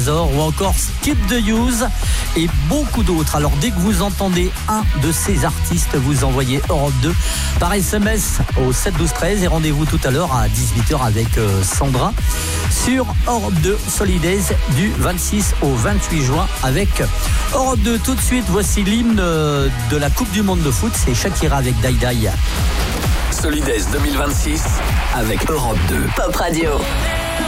Trésor ou encore Skip the Use et beaucoup d'autres. Alors dès que vous entendez un de ces artistes, vous envoyez Europe 2 par SMS au 7 12 13 et rendez-vous tout à l'heure à 18h avec Sandra sur Europe 2 Solidays du 26 au 28 juin avec Europe 2. Tout de suite, voici l'hymne de la Coupe du Monde de foot, c'est Shakira avec Dai Dai. Solidays 2026 avec Europe 2 Pop Radio.